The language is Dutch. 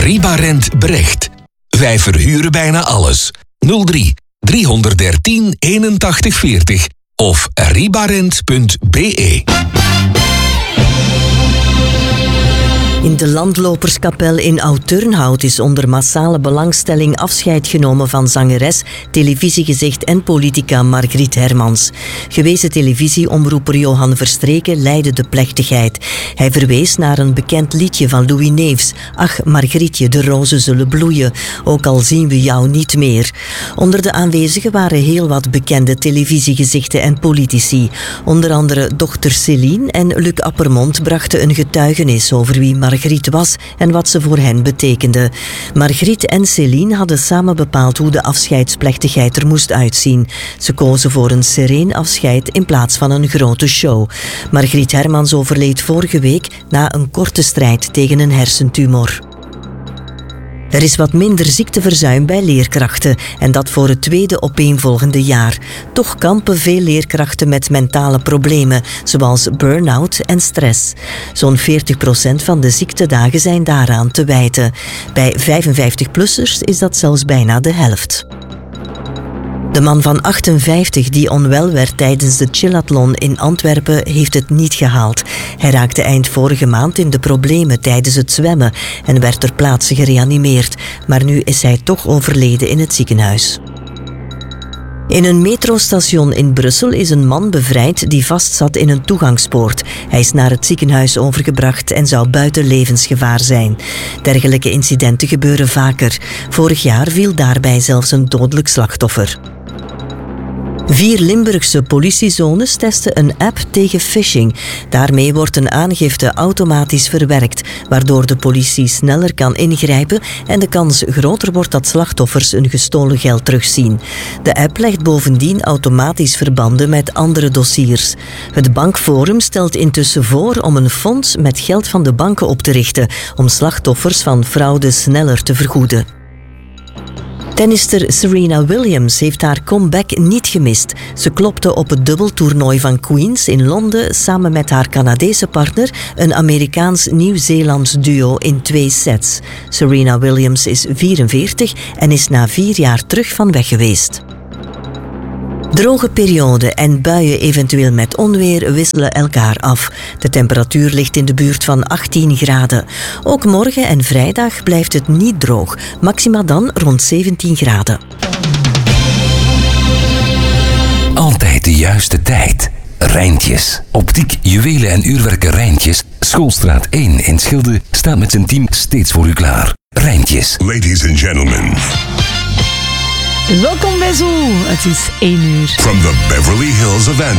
Ribarent Brecht. Wij verhuren bijna alles. 03 313 81 40 of ribarent.be. In de Landloperskapel in Oud-Turnhout is onder massale belangstelling afscheid genomen van zangeres, televisiegezicht en politica Margriet Hermans. Gewezen televisieomroeper Johan Verstreken leidde de plechtigheid. Hij verwees naar een bekend liedje van Louis Neefs. Ach, Margrietje, de rozen zullen bloeien, ook al zien we jou niet meer. Onder de aanwezigen waren heel wat bekende televisiegezichten en politici. Onder andere dochter Céline en Luc Appermond brachten een getuigenis over wie Margriet was en wat ze voor hen betekende. Margriet en Céline hadden samen bepaald hoe de afscheidsplechtigheid er moest uitzien. Ze kozen voor een sereen afscheid in plaats van een grote show. Margriet Hermans overleed vorige week na een korte strijd tegen een hersentumor. Er is wat minder ziekteverzuim bij leerkrachten en dat voor het tweede opeenvolgende jaar. Toch kampen veel leerkrachten met mentale problemen, zoals burn-out en stress. Zo'n 40% van de ziektedagen zijn daaraan te wijten. Bij 55-plussers is dat zelfs bijna de helft. De man van 58 die onwel werd tijdens de Chillathlon in Antwerpen heeft het niet gehaald. Hij raakte eind vorige maand in de problemen tijdens het zwemmen en werd ter plaatse gereanimeerd. Maar nu is hij toch overleden in het ziekenhuis. In een metrostation in Brussel is een man bevrijd die vastzat in een toegangspoort. Hij is naar het ziekenhuis overgebracht en zou buiten levensgevaar zijn. Dergelijke incidenten gebeuren vaker. Vorig jaar viel daarbij zelfs een dodelijk slachtoffer. 4 Limburgse politiezones testen een app tegen phishing. Daarmee wordt een aangifte automatisch verwerkt, waardoor de politie sneller kan ingrijpen en de kans groter wordt dat slachtoffers hun gestolen geld terugzien. De app legt bovendien automatisch verbanden met andere dossiers. Het Bankforum stelt intussen voor om een fonds met geld van de banken op te richten, om slachtoffers van fraude sneller te vergoeden. Tennister Serena Williams heeft haar comeback niet gemist. Ze klopte op het dubbeltoernooi van Queens in Londen samen met haar Canadese partner een Amerikaans-Nieuw-Zeelands duo in 2 sets. Serena Williams is 44 en is na 4 jaar terug van weg geweest. Droge perioden en buien eventueel met onweer wisselen elkaar af. De temperatuur ligt in de buurt van 18 graden. Ook morgen en vrijdag blijft het niet droog. Maxima dan rond 17 graden. Altijd de juiste tijd. Rijntjes. Optiek, juwelen en uurwerken Rijntjes. Schoolstraat 1 in Schilde staat met zijn team steeds voor u klaar. Rijntjes. Ladies and gentlemen. Welkom bij Zo. Het is 1 uur. From the Beverly Hills of